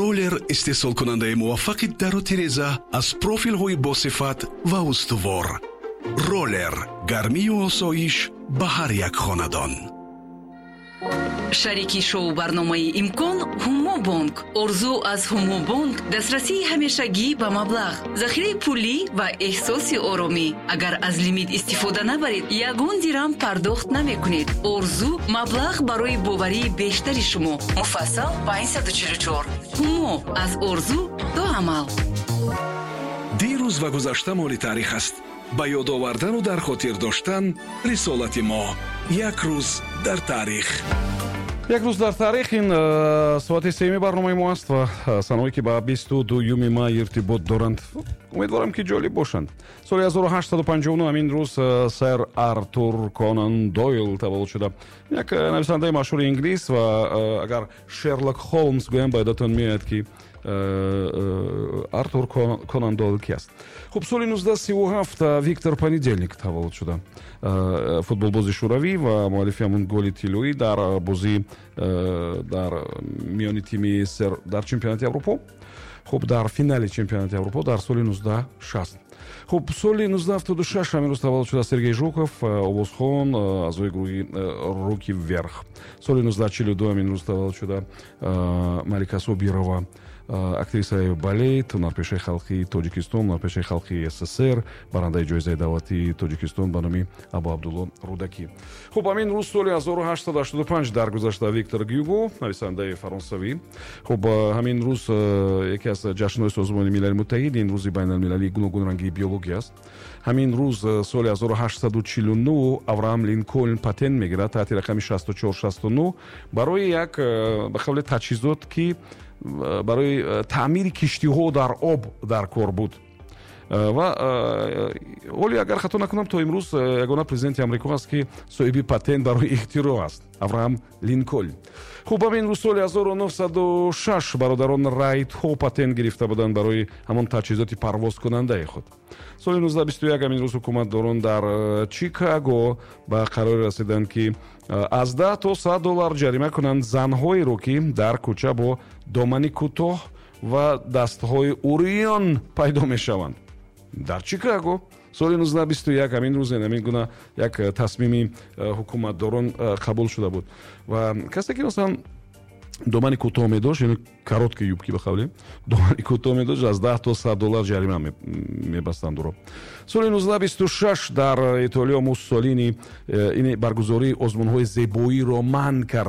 роллер истеҳсолкунандаи муваффақи дару тиреза аз профилҳои босифат ва устувор. роллер гармию осоиш ба ҳар як хонадон. шарики шоу барномаи имкон ҳумо бонк. орзу аз ҳумо бонк дастрасии ҳамешагӣ ба маблағ, захираи пулӣ ва эҳсоси оромӣ. агар аз лимит истифода набаред, ягон дирам пардохт намекунед. орзу маблағ барои боварии бештари шумо. муфассал 544. ҳумо аз орзу то амал. дирӯз ва гузашта моли таърих аст. ба ёд овардану дар хотир доштан рисолати мо. як рӯз дар таърих. як рӯз дар таърих ин соати сеюми барномаи мо аст ва санаҳое ки ба 22 май иртибот доранд умедворам ки ҷолиб бошанд. соли 1859 ҳамин рӯз сэр артур конан дойл таваллуд шуда. як нависандаи маъшҳури инглис ва агар шерлок холмс гӯям байдатон меояд ки артур конан дойл ки аст. хуб, соли 1937 Виктор Понедельник таваллуд шуда. футболбози шӯравӣ ва муаллифи ҳамон голи тиллӯӣ дар бозӣ дар миёни тими дар чемпионати Аврупо. хуб, дар финали чемпионати Аврупо дар соли 1960. хуб, соли 1976 ҳамин рӯз таваллуд шуда Сергей Жуков, овозхон, аъзои гурӯҳи «Руки вверх». соли 1942 ҳамин рӯз таваллуд шуда Малика Собирова, актрисаи балет, ҳунарпешаи халқи Тоҷикистон, ҳунарпешаи халқи СССР, барандаи ҷоизаи давлати Тоҷикистон ба номи Абу Абдулло Рудакӣ. хуб, ҳамин рӯз соли 1885 даргузашта Виктор Гюго, нависандаи фаронсавӣ. хуб, ҳамин рӯз яке аз ҷашнҳои Созмони Милали Муттаҳидин, рӯзи байналмилалии гуногунрангии биология аст. ҳамин рӯз соли 1849 Авраам Линкольн патент мегирад таҳти рақами 6469 барои як ба қавле таҷҳизот ки барои таъмири киштиҳо дар об дар кор буд. ва оли агар хато накунам, то имрӯз ягона президенти амрико аст ки соҳиби патент барои ихтироъ аст, Авраам Линкольн. хуб, ҳамин рӯз соли 1906 бародарон Райтҳо патент гирифта буданд барои ҳамон таҷҳизоти парвозкунандаи худ. соли 1921 ҳамин рӯз ҳукуматдорон дар Чикаго ба қароре расиданд ки аз $10 то $100 ҷарима кунанд занҳоеро ки дар кӯча бо домани кӯтоҳ ва дастҳои уриён пайдо мешаванд. дар Чикаго соли 1921 ҳамин рӯз ҳамин гуна як тасмими ҳукуматдорон қабул шуда буд. ва касе ки масалан домани кӯтоҳ медошт, яъне короткие юбки ба қавле домани кӯтоҳ медошт, аз $10 то $100 ҷарима мебастанд уро. соли 1926 дар Итолиё Муссолини ин баргузории озмунҳои зебоиро манъ кард